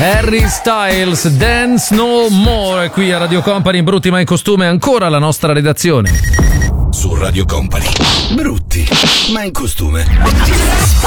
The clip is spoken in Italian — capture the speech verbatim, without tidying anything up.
Harry Styles, Dance No More, qui a Radio Company, Brutti ma in costume, ancora la nostra redazione. Su Radio Company, Brutti ma in costume.